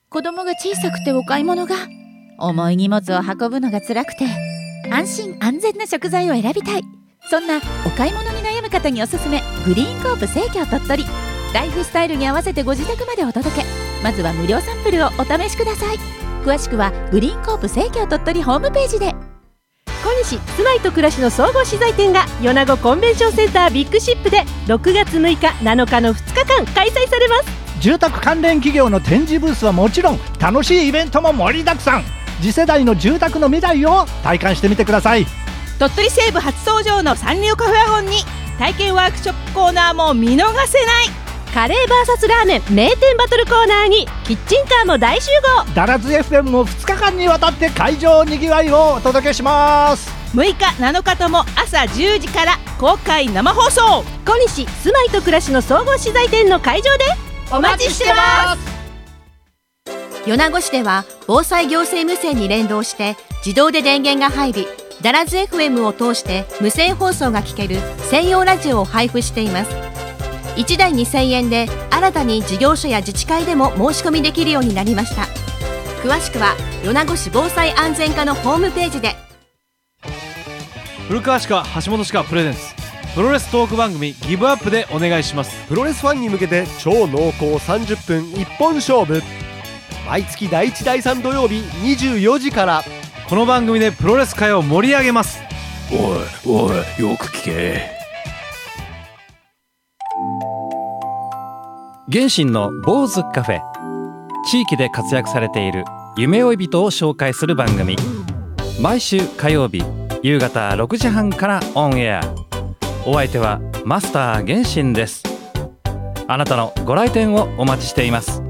子供が小さくてお買い物が、重い荷物を運ぶのが辛くて安心安全な食材を選びたい。そんなお買い物に悩む方におすすめ、グリーンコープ生協鳥取。ライフスタイルに合わせてご自宅までお届け。まずは無料サンプルをお試しください。詳しくはグリーンコープ生協鳥取ホームページで。 小西住まいと暮らしの総合資材展が米子コンベンションセンタービッグシップで6月6日7日の2日間開催されます。 住宅関連企業の展示ブースはもちろん、楽しいイベントも盛りだくさん。次世代の住宅の未来を体感してみてください。 鳥取西部初登場のサンリオカフェワゴンに体験ワークショップコーナーも見逃せない。 カレー VS ラーメン名店バトルコーナーにキッチンカーも大集合。 ダラズ FM も2日間にわたって会場にぎわいをお届けします。 6日7日とも朝10時から公開生放送。 小西住まいと暮らしの総合資材店の会場でお待ちしてます。 米子市では防災行政無線に連動して自動で電源が入り、ダラズ FM を通して無線放送が聞ける専用ラジオを配布しています。1台2000円で新たに事業所や自治会でも申し込みできるようになりました。詳しくは米子市防災安全課のホームページで。 古川歯科橋本歯科プレゼンツプロレストーク番組ギブアップでお願いします。 プロレスファンに向けて超濃厚30分一本勝負、毎月第1第3土曜日24時から。 この番組でプロレス界を盛り上げます。 おいよく聞け。原神の坊主カフェ。地域で活躍されている夢追い人を紹介する番組。毎週火曜日夕方6時半からオンエア。お相手はマスター原神です。あなたのご来店をお待ちしています。